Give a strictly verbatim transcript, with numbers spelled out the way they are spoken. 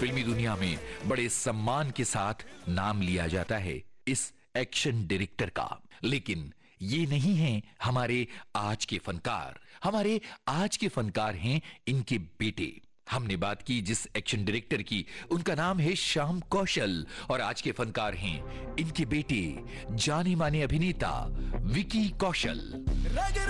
फिल्मी दुनिया में बड़े सम्मान के साथ नाम लिया जाता है इस एक्शन डायरेक्टर का। लेकिन ये नहीं है हमारे आज के फनकार। हमारे आज के फनकार हैं इनके बेटे। हमने बात की जिस एक्शन डायरेक्टर की, उनका नाम है श्याम कौशल, और आज के फनकार हैं इनके बेटे, जाने माने अभिनेता विकी कौशल।